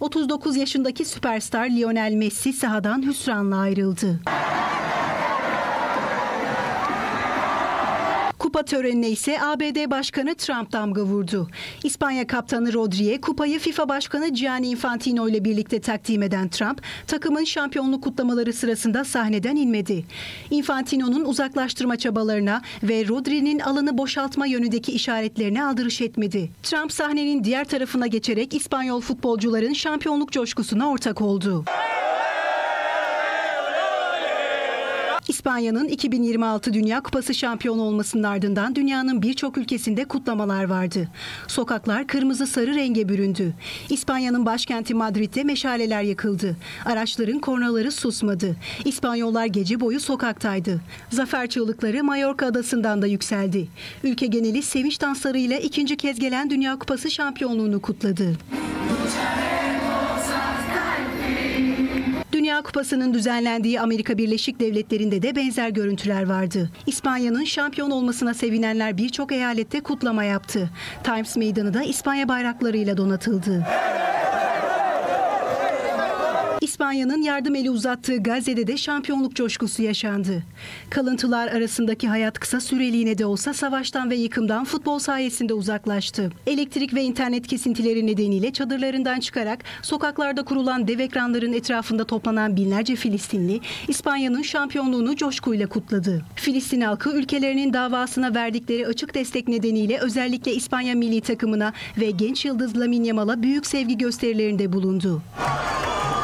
39 yaşındaki süperstar Lionel Messi sahadan hüsranla ayrıldı. Kupa törenine ise ABD Başkanı Trump damga vurdu. İspanya kaptanı Rodri'ye kupayı FIFA Başkanı Gianni Infantino ile birlikte takdim eden Trump, takımın şampiyonluk kutlamaları sırasında sahneden inmedi. Infantino'nun uzaklaştırma çabalarına ve Rodri'nin alanı boşaltma yönündeki işaretlerine aldırış etmedi. Trump sahnenin diğer tarafına geçerek İspanyol futbolcuların şampiyonluk coşkusuna ortak oldu. İspanya'nın 2026 Dünya Kupası şampiyonu olmasının ardından dünyanın birçok ülkesinde kutlamalar vardı. Sokaklar kırmızı sarı renge büründü. İspanya'nın başkenti Madrid'de meşaleler yakıldı. Araçların kornaları susmadı. İspanyollar gece boyu sokaktaydı. Zafer çığlıkları Mallorca adasından da yükseldi. Ülke geneli sevinç danslarıyla ikinci kez gelen Dünya Kupası şampiyonluğunu kutladı. Dünya Kupası'nın düzenlendiği Amerika Birleşik Devletleri'nde de benzer görüntüler vardı. İspanya'nın şampiyon olmasına sevinenler birçok eyalette kutlama yaptı. Times Meydanı da İspanya bayraklarıyla donatıldı. İspanya'nın yardım eli uzattığı Gazze'de de şampiyonluk coşkusu yaşandı. Kalıntılar arasındaki hayat kısa süreliğine de olsa savaştan ve yıkımdan futbol sayesinde uzaklaştı. Elektrik ve internet kesintileri nedeniyle çadırlarından çıkarak sokaklarda kurulan dev ekranların etrafında toplanan binlerce Filistinli, İspanya'nın şampiyonluğunu coşkuyla kutladı. Filistin halkı ülkelerinin davasına verdikleri açık destek nedeniyle özellikle İspanya milli takımına ve genç yıldız Lamine Yamal'a büyük sevgi gösterilerinde bulundu.